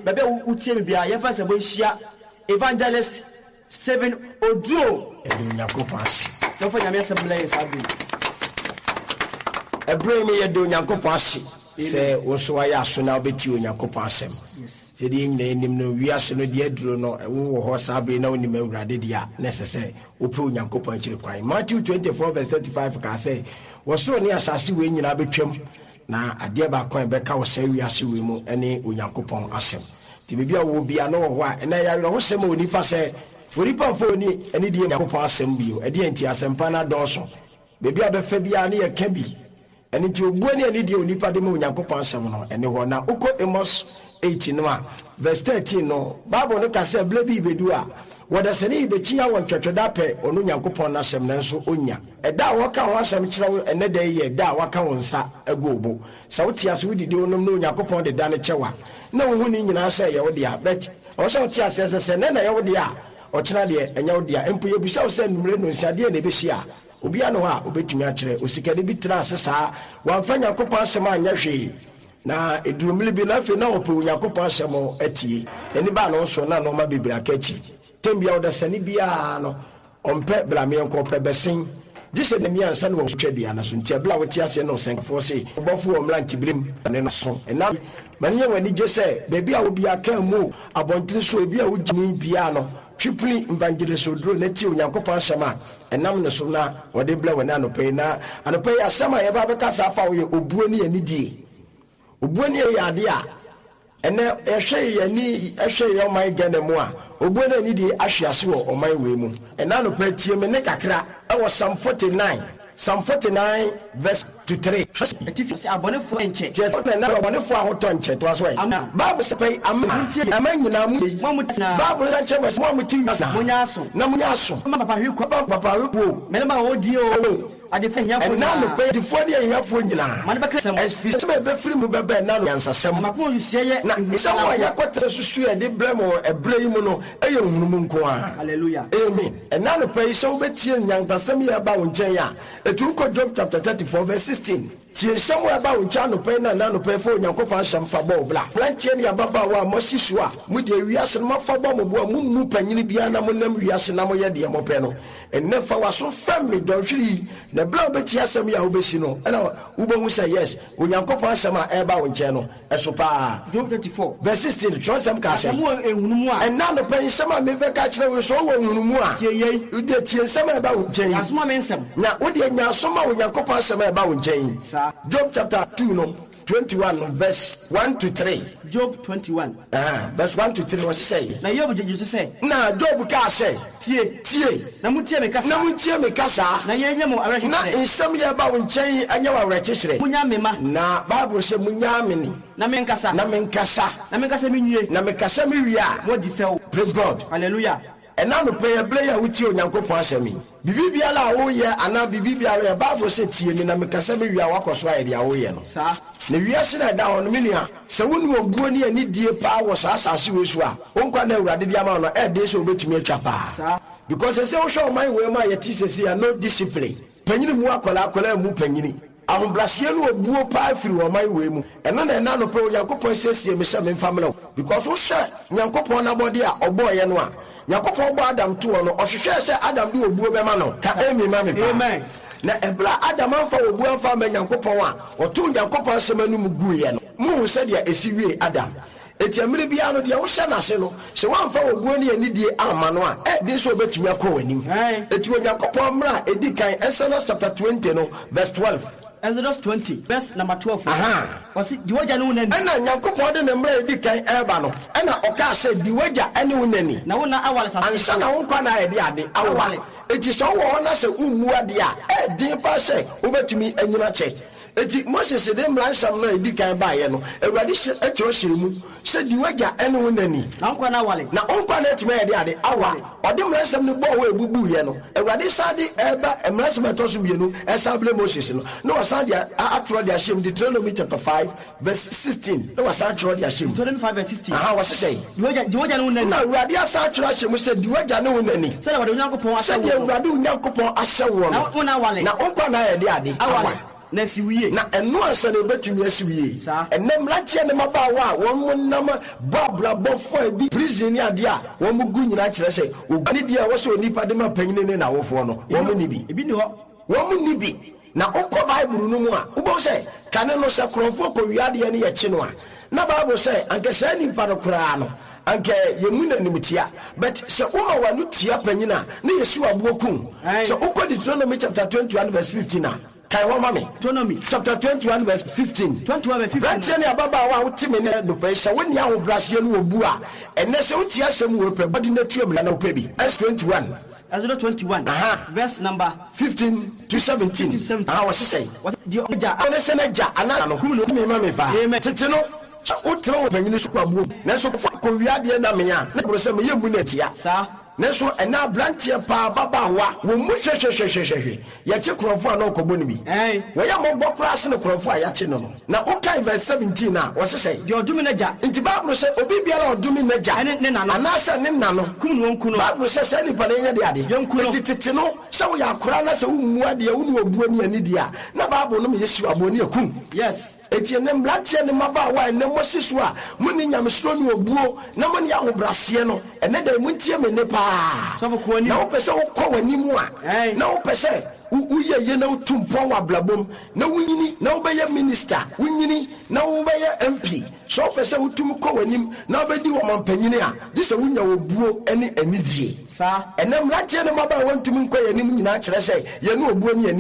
bebe utie me bia ye fa se bo hia evangelist Stephen Oduro Nyankopɔn no for nyame assemble yes abi ebre me ye do Nyankopɔn ase se wo so aye aso na obeti Nyankopɔn asem yes se de nyina enim no wiase no de aduro no wo ho sabre na onim awurade dia necessary ope Nyankopɔn akire kwan Matthew 24:35 ka say wo so ne asase we nyina betwam na ade ba kwan be ka wo say wiase we mu ene Onyankopɔn asem ti bibia wo bia no ho a ena ya wo sem oni pa say Woripa foni eni die Nyankopɔn asem bio edi enti asempa na dɔso bebia be fa bia ne ye ka bi eni ti obuani eni die onipa de mu Nyankopɔn asem no eni ho na uko Amos 18 no verse 13 no Bible no ka say blebi bedu a woda sene be chia won twetweda pe onu Nyankopɔn na asem na nso onya eda wo ka ho asem kyerɛ ene da ye da wa ka won sa agobo sa wotia so wodidi onum no Nyankopɔn de da ne kyewa na wo hu ni nyina say ye wo dia bet o so wotia se na ye wo dia ochina de enya odia empo ye bisa o se numre no nsiade na ebehia obia no ha obetumi akire osikade bi tra asesa wamfa Nyankopɔn asem anya hwe na edurumle bi na fe na ope Nyankopɔn asem atie eni ba no so na no ma bibira kachi tembia oda sani bia no ompe blame enko pe besen dise ne miansa no twedua na so ntia bla wotia se no senkfo se obofo o mla ntiblim ne no so ena manye wani je se bebi a wo bia kan mu abontin so ebi a wo gimi bia no triply evangelist Oduro neti Onyankopɔn asema enam ne so na wode bla wani anope na anope asema ye ba beka sa fa wo ye obuo ne anidie obuo ne ye ade a ene ehwe ye ni ehwe ye oman gane mu a obuo ne anidie ahwease wo oman we mu ena anope tie me ne kakra e wo Psalm 49 verse 2-3 etifi abonefo enche je na abonefo ahoto nche to aso Bible say amen nyina mu Bible say che mo muti na munya aso papa hwiko menema odi o adefa hiafo na no pe defo de hiafo nyina man beka sem efiseme be free mu bebe na no yansasem makon yusie ye na isawo ya kwata susu e de blemo ebre mu no eye hunum nko a hallelujah amen na no pe isawo betie nyantasem ya ba wo nchen ya etu ko Job chapter 34 verse 16 tie somewhere about uncha no pe na no pe fo Nyankopɔn asem fa bo bla plantie ne ababa wa mosisu a mu de wiase no mafa bo mo bo mu nu panyini bia na mo nam wiase na mo ye de mo pe no enne fa waso fam me don hwiri na bla obeti asem ya obesi no na ubohu say yes Nyankopɔn asem a eba wo nche no eso pa Job 34 verse 16 transem ka say mo ehunu a enna no pe nsem a me be ka kire we so wo ehunu mu a tie ye ude tie nsem eba wo nche asoma me nsem na wo de nya asoma wo Nyankopɔn asem eba wo nche Job chapter 2 no 21 verse 1-3 Job 21 verse 1-3 what say na Job Jesus say na Job ka say tie na mutie me kasa na yenye mo awre na nsem ye ba wo nchen anya wa awre chechire munya me ma na Bible say munya me ni na me nkasa me nwie na me kasa me wi a mo di few praise God hallelujah ena no pe eble ya wuti Onyankopɔn asemi bibibia la wo ye ana bibibia la Bible say tie mi na me kasa me wi a wakoso aye dia wo ye no sa na wiase na da hono menua se wonu obuo ne ani die pa wo sa asase wesu a wonkwa na awurade dia ma no e de se obetumi atwa pa sa because se wo show man we ma ye ti se ya no discipline panyini mu akola mu panyini ahombrasie no obuo pa afiri wo man we mu eno na ena no pe Onyankopɔn sesie me se me family because wo hye Nyankopɔn na body a oboye no a Nyankopɔn bo Adam to no ohwehwe se Adam de obuo be ma no ka emi ma me pa amen na ebla Adam anfa obuo anfa ma Nyankopɔn a oto Nyankopɔn semanu mu guye no mu se de esiwie Adam etiamire bia no de wo hye na se no se wanfa obuo ne anidie ama no a de so obetumi akɔ wanim eti Nyankopɔn mra edikan Exodus chapter 20 no verse 12 Exodus 20 verse number 12 wasi diwaja no nani ena Nyankopɔn de ne mra edikan eba no ena oka se diwaja ene wonani na wona awale sase ansa na wonkwa na ede ade awale eti so wo na se ummu ade a din pa se obetumi anyina che eti Moses de mra nsam na edikan ba ye no awurade etro hyemu se diwaja ene wonani na wonkwa na awale na wonkwa na etime ede ade awale ode mra nsam ne bo wo ebubu ye no awurade sade eba mra nsam etoso bienu esable Moses no wasade atro de ashem Deuteronomy chapter 5 verse 16 no wasade atro de ashem Deuteronomy 5 verse 16 wase say diwaja ne wonani na awurade asa atro ashem se diwaja ne wonani se na wade Nyankopɔn asɛ awurade Nyankopɔn asɛ wo na wona awale na wonkwa na ede ade awale na si wiye na eno ansa na betumi asi wiye Sa. enem latie ne mabawa won nam babla bofo bi prison ni ade a won gu nyina kire se ogani dia wo se onipa de ma panyine ne na wofo no won ni bi ebi ni ho won ni bi na okọ bible no mu a wo se kane no se krofo ko wiade ne ye chi no a na bible se anke sa ni pa no kra no anke yemuna nimtia but se uma wanu tia panyina ne yesu abuokum se okọ Deuteronomy chapter 21 verse 15 a kai wa mami Deuteronomy chapter 21 verse 15 21 verse 15 Branche ne ababa wa wotime ne no pe se woni aho brase no obu a enne se woti asem wo pe body na tuam la na wo pe bi verse 21 Exodus 21 verse number 15 to 17 ah what say the oja one se na ja ana no kum no mi ma me fa tete no wotro wo panyini so kwabu na so ko wiade na menya na bro se me yemu na tia sa Neso ena blantie pa baba wa wo mu hwehwehwehwehwe ye che krofo a na okobo ni bi we ya mo bokra ase ne krofo a ya che no na okay verse 17 na wo se say the odumi na ja nti bible say obi bia la odumi na ja ana se ne nna no kum no nku no bible say say ni pa na nya de ade tete no se wo ya kora na se wo mu ade wo no obuo ni ani dia na bible no me yesu aboni akum yes eti ne blantie ne maba wa ne mosiso a muni nyamsro ni obuo na muni ya hobrase no ene da muntie me ne pa na opese wokọ wanimu a na opese uye ye na utumpo wa blabom na wunyini na obeye minister wunyini na obeye MP so opese utum kọ wanim na obedi wo mampanyini a dise wunya obuo ene anidie sa enem latie ne maba wantum nkọ yanim nyina kire se ye na obuo ni